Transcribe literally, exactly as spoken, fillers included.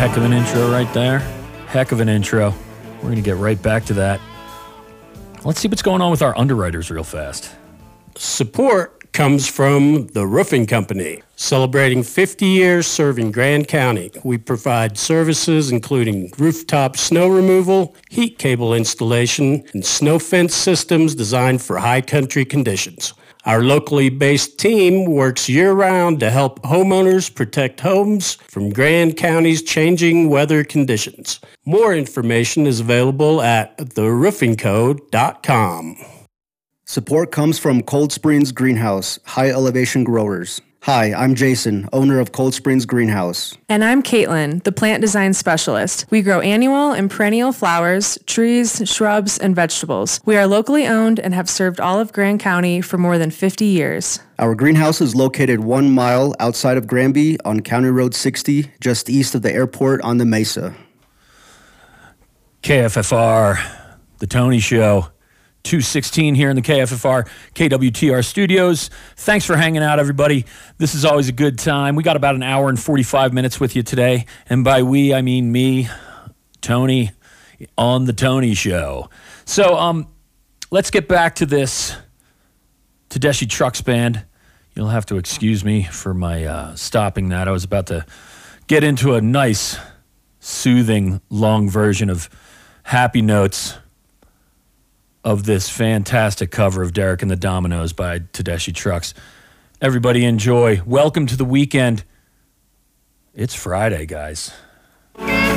heck of an intro right there. Heck of an intro. We're going to get right back to that. Let's see what's going on with our underwriters real fast. Support comes from the Roofing Company. Celebrating fifty years serving Grand County, we provide services including rooftop snow removal, heat cable installation, and snow fence systems designed for high country conditions. Our locally based team works year-round to help homeowners protect homes from Grand County's changing weather conditions. More information is available at the roofing co dot com. Support comes from Cold Springs Greenhouse, high elevation growers. Hi, I'm Jason, owner of Cold Springs Greenhouse. And I'm Caitlin, the plant design specialist. We grow annual and perennial flowers, trees, shrubs, and vegetables. We are locally owned and have served all of Grand County for more than fifty years. Our greenhouse is located one mile outside of Granby on County Road sixty, just east of the airport on the Mesa. K F F R, The Tony Show. two sixteen here in the K F F R K W T R studios. Thanks for hanging out, everybody. This is always a good time. We got about an hour and forty-five minutes with you today. And by we, I mean me, Tony, on the Tony Show. So um, let's get back to this Tedeschi Trucks Band. You'll have to excuse me for my uh, stopping that. I was about to get into a nice, soothing, long version of Happy Notes of this fantastic cover of Derek and the Dominoes by Tedeschi Trucks. Everybody enjoy. Welcome to the weekend. It's Friday, guys.